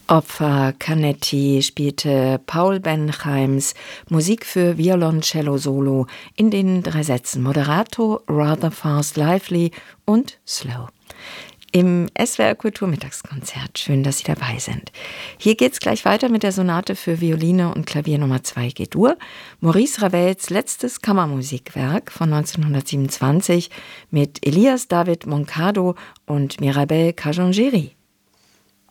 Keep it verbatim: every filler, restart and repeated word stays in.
Opfer Canetti spielte Paul Bencheims Musik für Violoncello Solo in den drei Sätzen Moderato, Rather Fast Lively und Slow. Im S W R Kulturmittagskonzert. Schön, dass Sie dabei sind. Hier geht's gleich weiter mit der Sonate für Violine und Klavier Nummer zwei G-Dur. Maurice Ravels letztes Kammermusikwerk von neunzehnhundertsiebenundzwanzig mit Elias David Moncado und Mirabel Kajongeri.